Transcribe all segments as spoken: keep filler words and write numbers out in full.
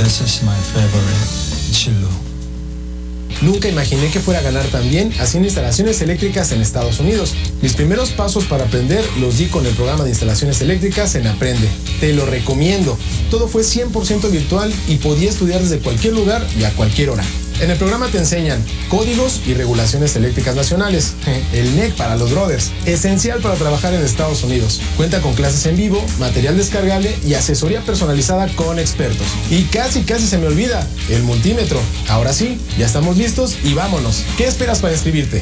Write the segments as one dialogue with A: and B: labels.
A: This is my favorite, Chilo.
B: Nunca imaginé que fuera a ganar tan bien haciendo instalaciones eléctricas en Estados Unidos. Mis primeros pasos para aprender los di con el programa de instalaciones eléctricas en Aprende. Te lo recomiendo. Todo fue cien por ciento virtual y podía estudiar desde cualquier lugar y a cualquier hora. En el programa te enseñan códigos y regulaciones eléctricas nacionales, el N E C para los brothers, esencial para trabajar en Estados Unidos. Cuenta con clases en vivo, material descargable y asesoría personalizada con expertos. Y casi casi se me olvida, el multímetro. Ahora sí, ya estamos listos y vámonos. ¿Qué esperas para inscribirte?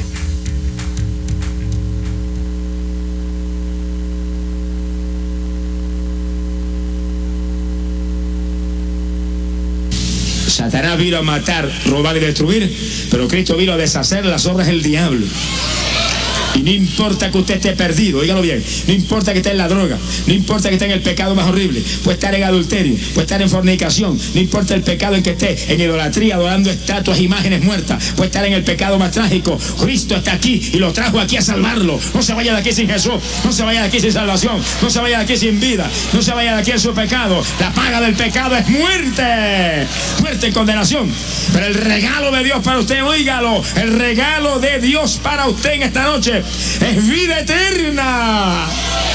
C: Satanás vino a matar, robar y destruir, pero Cristo vino a deshacer las obras del diablo. Y no importa que usted esté perdido, dígalo bien, no importa que esté en la droga, no importa que esté en el pecado más horrible, puede estar en adulterio, puede estar en fornicación, no importa el pecado en que esté, en idolatría, adorando estatuas, imágenes muertas, puede estar en el pecado más trágico. Cristo está aquí y lo trajo aquí a salvarlo. No se vaya de aquí sin Jesús, no se vaya de aquí sin salvación, no se vaya de aquí sin vida, no se vaya de aquí en su pecado. La paga del pecado es muerte, muerte y condenación. Pero el regalo de Dios para usted, oígalo, el regalo de Dios para usted en esta noche es vida eterna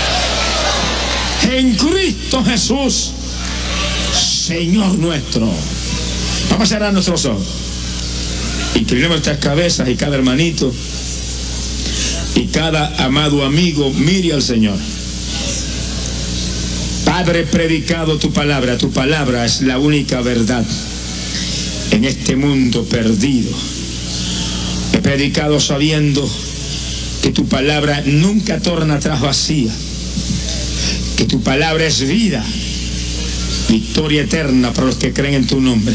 C: en Cristo Jesús, Señor nuestro. Vamos a cerrar nuestros ojos, inclinemos nuestras cabezas y cada hermanito y cada amado amigo mire al Señor. Padre, he predicado tu palabra, tu palabra es la única verdad en este mundo perdido. He predicado sabiendo que tu palabra nunca torna atrás vacía, que tu palabra es vida, victoria eterna para los que creen en tu nombre.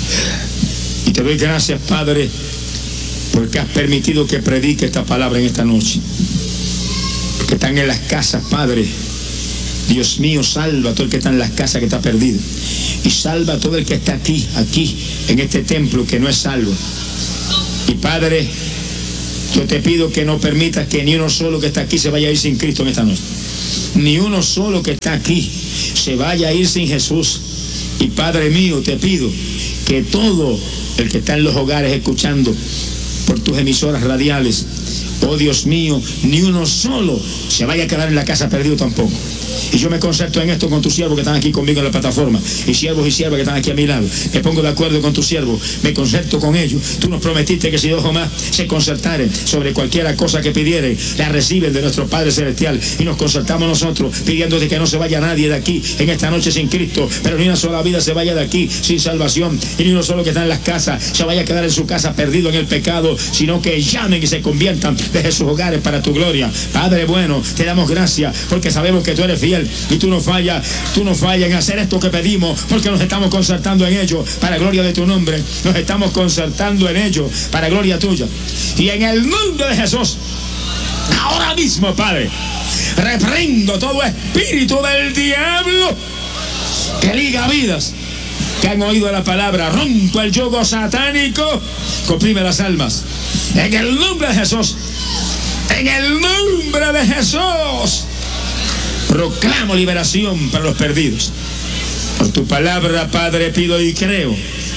C: Y te doy gracias, Padre, porque has permitido que predique esta palabra en esta noche. Los que están en las casas, Padre, Dios mío, salva a todo el que está en las casas que está perdido, y salva a todo el que está aquí, aquí, en este templo que no es salvo. Y Padre, yo te pido que no permitas que ni uno solo que está aquí se vaya a ir sin Cristo en esta noche. Ni uno solo que está aquí se vaya a ir sin Jesús. Y Padre mío, te pido que todo el que está en los hogares escuchando por tus emisoras radiales, oh Dios mío, ni uno solo se vaya a quedar en la casa perdido tampoco. Y yo me concerto en esto con tus siervos que están aquí conmigo en la plataforma, y siervos y siervas que están aquí a mi lado. Me pongo de acuerdo con tus siervos, me concerto con ellos. Tú nos prometiste que si dos o más se concertaren sobre cualquiera cosa que pidieren, la reciben de nuestro Padre Celestial. Y nos concertamos nosotros pidiendo de que no se vaya nadie de aquí en esta noche sin Cristo, pero ni una sola vida se vaya de aquí sin salvación, y ni uno solo que está en las casas se vaya a quedar en su casa perdido en el pecado, sino que llamen y se conviertan desde sus hogares para tu gloria. Padre bueno, te damos gracias porque sabemos que tú eres fiel y tú no fallas, tú no fallas en hacer esto que pedimos, porque nos estamos concertando en ello para gloria de tu nombre. Nos estamos concertando en ello para gloria tuya. Y en el nombre de Jesús, ahora mismo, Padre, reprendo todo espíritu del diablo que liga vidas que han oído la palabra. Rompo el yugo satánico que oprime las almas. En el nombre de Jesús, en el nombre de Jesús, proclamo liberación para los perdidos. Por tu palabra, Padre, pido y creo.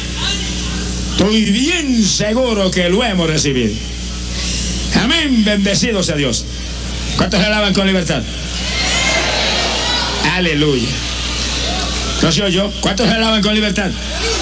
C: Estoy bien seguro que lo hemos recibido. Amén, bendecido sea Dios. ¿Cuántos le alaban con libertad? Aleluya. ¿No se oyó? ¿Cuántos le alaban con libertad?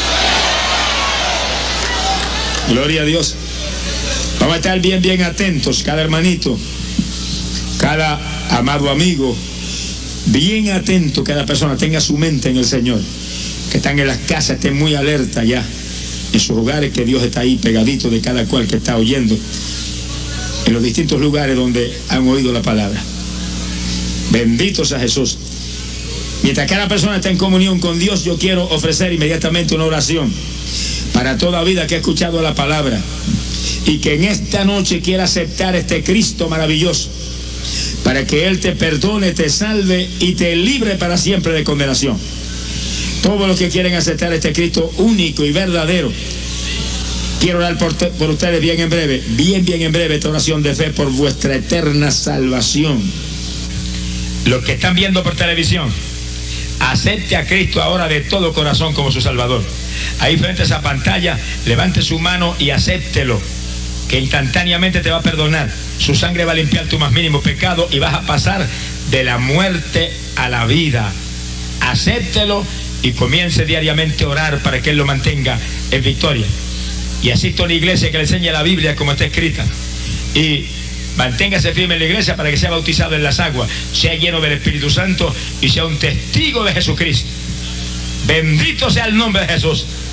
C: Gloria a Dios. Vamos a estar bien, bien atentos, cada hermanito, cada amado amigo, bien atento, cada persona tenga su mente en el Señor. Que están en las casas, estén muy alerta ya en sus hogares, que Dios está ahí pegadito de cada cual que está oyendo en los distintos lugares donde han oído la palabra. Bendito sea Jesús. Mientras cada persona está en comunión con Dios, yo quiero ofrecer inmediatamente una oración para toda vida que ha escuchado la palabra y que en esta noche quiera aceptar este Cristo maravilloso, para que Él te perdone, te salve y te libre para siempre de condenación. Todos los que quieren aceptar este Cristo único y verdadero, quiero orar por, por ustedes bien en breve, bien, bien en breve, esta oración de fe por vuestra eterna salvación. Los que están viendo por televisión, acepte a Cristo ahora de todo corazón como su Salvador. Ahí frente a esa pantalla, levante su mano y acéptelo, que instantáneamente te va a perdonar. Su sangre va a limpiar tu más mínimo pecado y vas a pasar de la muerte a la vida. Acéptelo y comience diariamente a orar para que Él lo mantenga en victoria. Y asista a una iglesia que le enseñe la Biblia como está escrita. Y manténgase firme en la iglesia para que sea bautizado en las aguas, sea lleno del Espíritu Santo y sea un testigo de Jesucristo. Bendito sea el nombre de Jesús.